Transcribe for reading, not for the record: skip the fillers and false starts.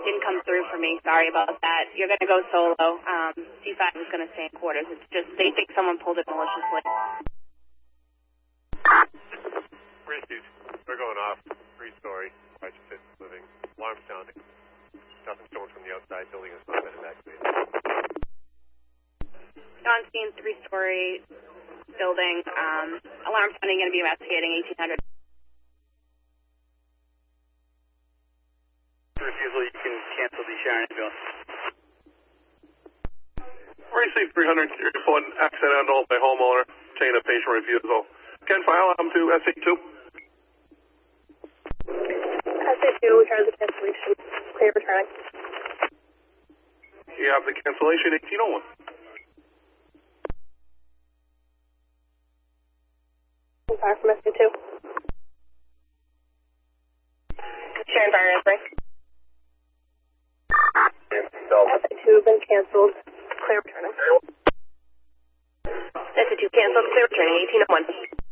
didn't come through for me. Sorry about that. You're going to go solo. C5 is going to stay in quarters. It's just they think someone pulled it maliciously. Received. They're going off. 3-story. White fit living. Alarm sounding. Nothing stolen from the outside. Building has not been evacuated. John Steen, 3-story building. Alarm sounding, going to be investigating 1800. Refusal, you can cancel the Sharon ambulance. Received 300, report accidental by homeowner, obtain a patient refusal. Can file to SA2. SA2, return the cancellation. Clear returning. You have the cancellation 1801. Fire from SA2. Sharon Fire answering. SA2 been canceled. Clear returning. SA2 canceled. Clear returning 1801.